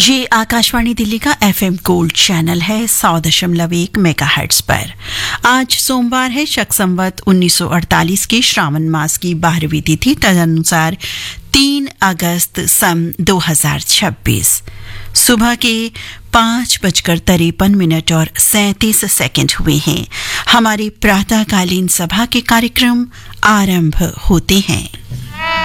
ये आकाशवाणी दिल्ली का FM gold channel है 100.1 मेगाहर्ट्ज पर। आज सोमवार है, शक संवत 1948 की श्रावण मास की 12वीं तिथि, तदनुसार 3 अगस्त सन 2026। सुबह के 5:53 और 37 सेकंड हुए हैं। हमारे प्रातःकालीन सभा के कार्यक्रम आरंभ होते हैं।